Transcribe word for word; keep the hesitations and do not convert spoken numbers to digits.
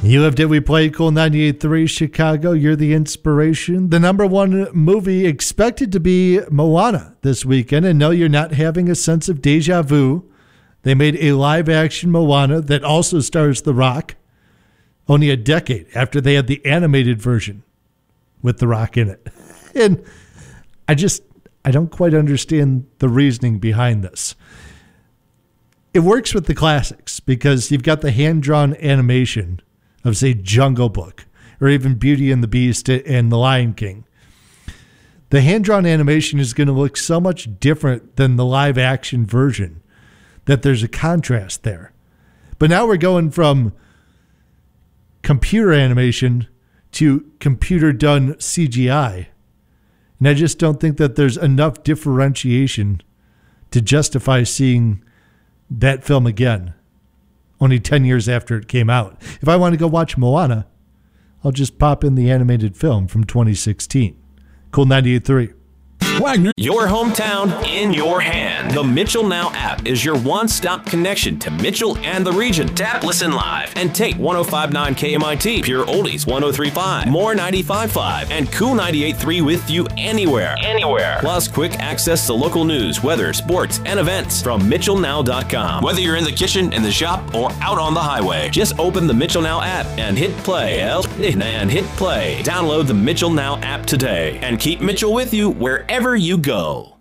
You lived it, we played. Cool ninety-eight point three Chicago. You're the inspiration. The number one movie expected to be Moana this weekend. And no, you're not having a sense of deja vu. They made a live-action Moana that also stars The Rock only a decade after they had the animated version with The Rock in it. And I just, I don't quite understand the reasoning behind this. It works with the classics because you've got the hand-drawn animation of, say, Jungle Book or even Beauty and the Beast and The Lion King. The hand-drawn animation is going to look so much different than the live-action version that there's a contrast there. But now we're going from computer animation to computer-done C G I. And I just don't think that there's enough differentiation to justify seeing that film again, only ten years after it came out. If I want to go watch Moana, I'll just pop in the animated film from twenty sixteen. Cool ninety-eight point three. Wagner. Your hometown in your hand. The Mitchell Now app is your one-stop connection to Mitchell and the region. Tap, listen live, and take one oh five point nine K M I T, Pure Oldies one oh three point five, More ninety-five point five, and Cool ninety-eight point three with you anywhere. Anywhere. Plus, quick access to local news, weather, sports, and events from Mitchell Now dot com. Whether you're in the kitchen, in the shop, or out on the highway, just open the Mitchell Now app and hit play. And hit play. Download the Mitchell Now app today and keep Mitchell with you wherever you go.